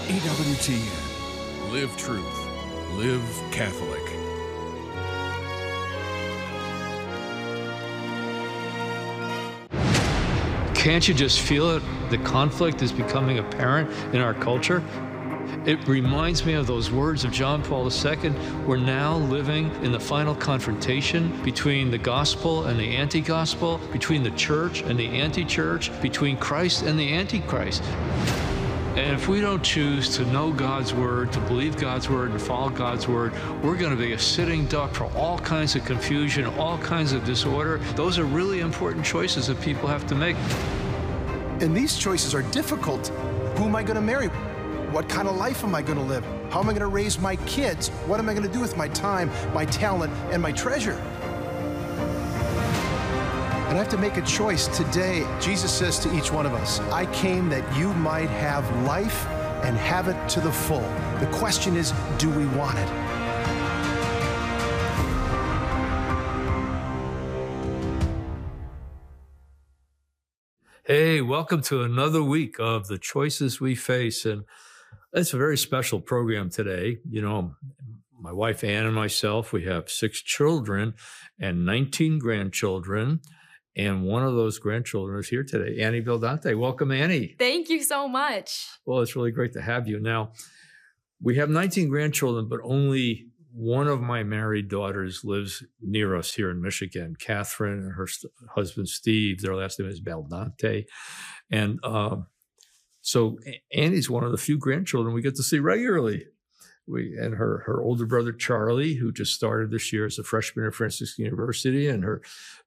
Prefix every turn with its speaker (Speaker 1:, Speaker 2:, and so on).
Speaker 1: EWTN. Live truth. Live Catholic.
Speaker 2: Can't you just feel it? The conflict is becoming apparent in our culture. It reminds me of those words of John Paul II. We're now living in the final confrontation between the gospel and the anti-gospel, between the church and the anti-church, between Christ and the antichrist. And if we don't choose to know God's word, to believe God's word, and follow God's word, we're going to be a sitting duck for all kinds of confusion, all kinds of disorder. Those are really important choices that people have to make.
Speaker 3: And these choices are difficult. Who am I going to marry? What kind of life am I going to live? How am I going to raise my kids? What am I going to do with my time, my talent, and my treasure? And I have to make a choice today. Jesus says to each one of us, I came that you might have life and have it to the full. The question is, do we want it?
Speaker 2: Hey, welcome to another week of The Choices We Face. And it's a very special program today. You know, my wife Ann and myself, we have 6 children and 19 grandchildren. And one of those grandchildren is here today, Annie Bildante. Welcome, Annie.
Speaker 4: Thank you so much.
Speaker 2: Well, it's really great to have you. Now, we have 19 grandchildren, but only one of my married daughters lives near us here in Michigan, Catherine, and her husband, Steve. Their last name is Baldante. And so Annie's one of the few grandchildren we get to see regularly. And her older brother, Charlie, who just started this year as a freshman at Franciscan University, and her